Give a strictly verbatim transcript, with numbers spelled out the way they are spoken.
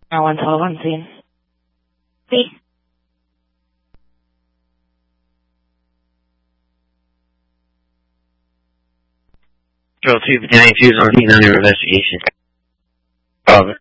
I one twelve on scene. See? Drill two Battalion two is on scene under investigation. Over.